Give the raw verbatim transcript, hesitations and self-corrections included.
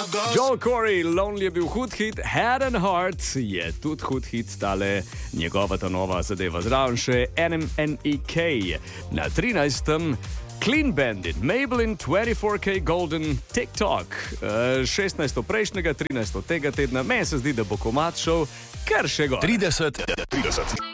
Joel Corey, Lonely je bil hud hit, Head and Heart je tudi hud hit, tale njegova ta nova zadeva. Zraven še N M N E K. Na trinajstem Clean Bandit, Maybelline dvajset štiri K Golden, TikTok. šestnajsto prejšnjega, trinajsto tega tedna. Meni se zdi, da bo komad šel kar še gor. trideset, trideset.